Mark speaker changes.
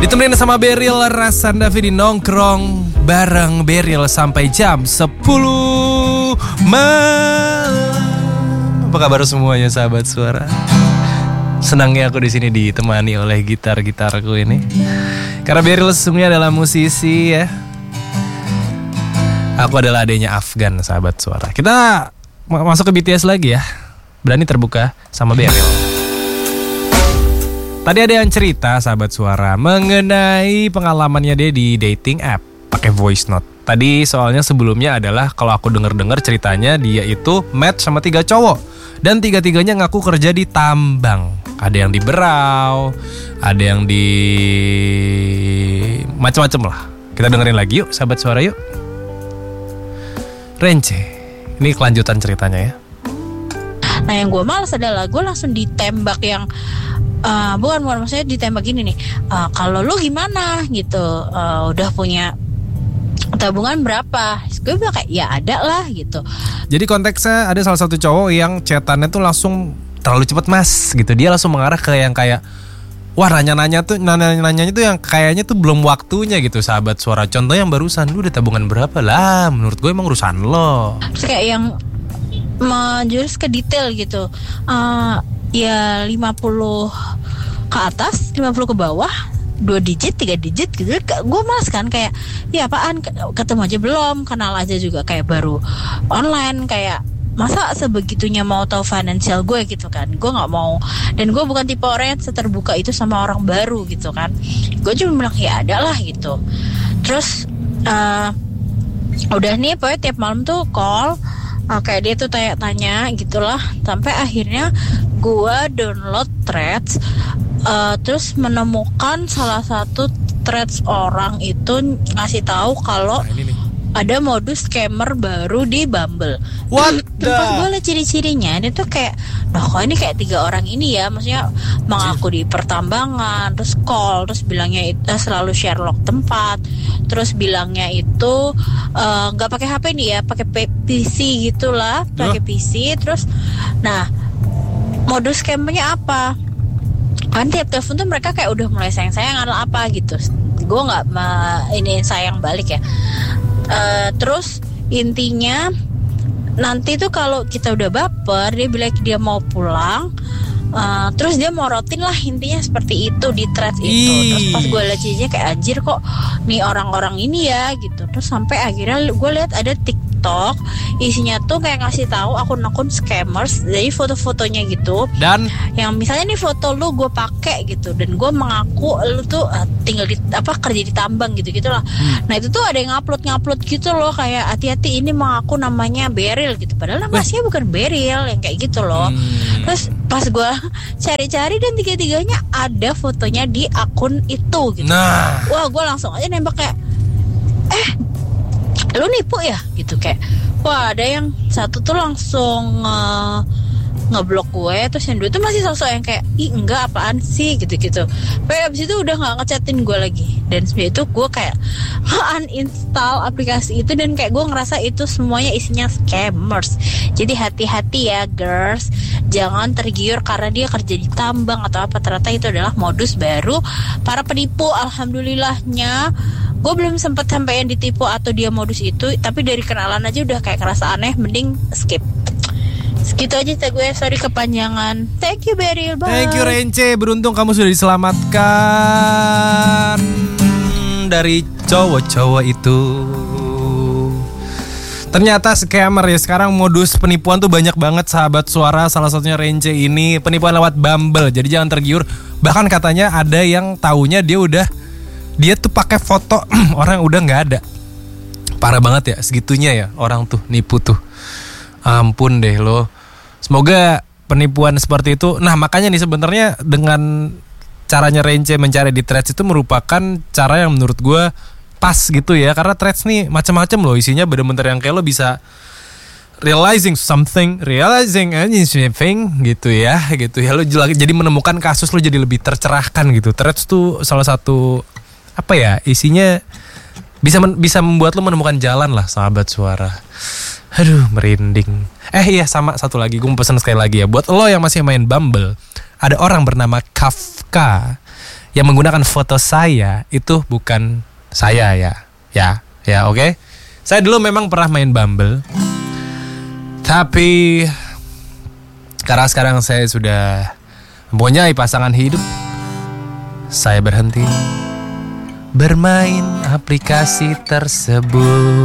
Speaker 1: Ditemenin sama Beril, Rasan Davi di nongkrong bareng Beril sampai jam 10 malam. Apa kabar semuanya sahabat suara? Senangnya aku di sini ditemani oleh gitar-gitarku ini. Karena Beril sesungguhnya adalah musisi ya. Aku adalah adanya Afgan sahabat suara. Kita masuk ke BTS lagi ya. Berani terbuka sama Beril. Tadi ada yang cerita sahabat suara mengenai pengalamannya dia di dating app pakai voice note. Tadi soalnya sebelumnya adalah kalau aku denger ceritanya dia itu match sama 3 cowok. Dan 3-3-nya ngaku kerja di tambang. Ada yang di Berau, ada yang di macam-macam lah. Kita dengerin lagi yuk sahabat suara yuk. Rence, ini kelanjutan ceritanya ya.
Speaker 2: Nah yang gue males adalah gue langsung ditembak yang bukan maksudnya ditembak gini nih, kalau lu gimana gitu, udah punya tabungan berapa? Gue bilang kayak ya ada lah gitu.
Speaker 1: Jadi konteksnya ada salah satu cowok yang chatannya tuh langsung terlalu cepet mas gitu. Dia langsung mengarah ke yang kayak wah nanya-nanya tuh yang kayaknya tuh belum waktunya gitu sahabat suara. Contoh yang barusan, lu udah tabungan berapa lah? Menurut gue emang urusan lo.
Speaker 2: Terus kayak yang menjurus ke detail gitu. Ya 50 ke atas, 50 ke bawah, 2 digit, 3 digit gitu. Gue malas kan kayak ya apaan, ketemu aja belum, kenal aja juga kayak baru online. Kayak masa sebegitunya mau tahu financial gue gitu kan. Gue gak mau. Dan gue bukan tipe orang yang seterbuka itu sama orang baru gitu kan. Gue cuma bilang ya ada lah gitu. Terus udah nih pokoknya tiap malam tuh call, kayak dia tuh tanya-tanya gitulah. Sampai akhirnya gue download Threads, terus menemukan salah satu Threads orang itu ngasih tahu kalau ada modus scammer baru di Bumble. Terus pas gue liat ciri-cirinya, dia tuh kayak, nah kok ini kayak 3 orang ini ya, maksudnya mengaku di pertambangan, terus call, terus bilangnya selalu share log tempat, terus bilangnya itu nggak pakai HP nih ya, pakai PC gitulah, pakai PC. Terus, nah modus scammernya apa? Kan tiap telepon tuh mereka kayak udah mulai sayang-sayang atau apa gitu. Gue nggak ini sayang balik ya. Terus intinya nanti tuh kalau kita udah baper, dia bilang dia mau pulang, terus dia morotin lah, intinya seperti itu di threads itu. Terus pas gue liat cijinya kayak anjir kok nih orang-orang ini ya gitu. Terus sampai akhirnya gue lihat ada TikTok isinya tuh kayak ngasih tahu akun-akun scammers, jadi foto-fotonya gitu. Dan yang misalnya nih foto lu gue pakai gitu, dan gue mengaku lu tuh tinggal di kerja di tambang gitu gitulah. Nah itu tuh ada yang ngupload gitu loh, kayak hati-hati ini mengaku namanya Beril gitu, padahal namanya bukan Beril, yang kayak gitu loh. Terus pas gue cari-cari dan 3-3-nya ada fotonya di akun itu gitu. Wah gue langsung aja nembak kayak lu nipu ya gitu. Kayak wah ada yang satu tuh langsung ngeblok gue, terus yang 2 tuh masih sosok yang kayak ih enggak apaan sih gitu-gitu. Tapi abis itu udah gak ngechatin gue lagi. Dan sebenernya itu gue kayak uninstall aplikasi itu, dan kayak gue ngerasa itu semuanya isinya scammers. Jadi hati-hati ya girls, jangan tergiur karena dia kerja di tambang atau apa. Ternyata itu adalah modus baru para penipu. Alhamdulillahnya gue belum sempat sampai yang ditipu atau dia modus itu, tapi dari kenalan aja udah kayak kerasa aneh, mending skip. Segitu aja cerita gue, sorry kepanjangan. Thank you Beril, bye.
Speaker 1: Thank you Rence, beruntung kamu sudah diselamatkan dari cowok-cowok itu. Ternyata scammer ya, sekarang modus penipuan tuh banyak banget sahabat suara. Salah satunya Rence ini penipuan lewat Bumble. Jadi jangan tergiur. Bahkan katanya ada yang taunya dia tuh pakai foto orang yang udah nggak ada. Parah banget ya, segitunya ya orang tuh nipu tuh. Ampun deh lo. Semoga penipuan seperti itu. Nah makanya nih sebenarnya dengan caranya Rence mencari di Threads itu merupakan cara yang menurut gue pas gitu ya. Karena Threads nih macam-macam loh isinya, bener-bener yang kayak lo bisa realizing anything gitu ya. Lo jadi menemukan kasus, lo jadi lebih tercerahkan gitu. Threads tuh salah satu isinya bisa membuat lo menemukan jalan lah sahabat suara. Aduh merinding. Iya sama satu lagi, gue mau pesan sekali lagi ya. Buat lo yang masih main Bumble, ada orang bernama Kafka yang menggunakan foto saya itu bukan saya ya. Ya, oke. Saya dulu memang pernah main Bumble. Tapi karena sekarang saya sudah mempunyai pasangan hidup, saya berhenti bermain aplikasi tersebut.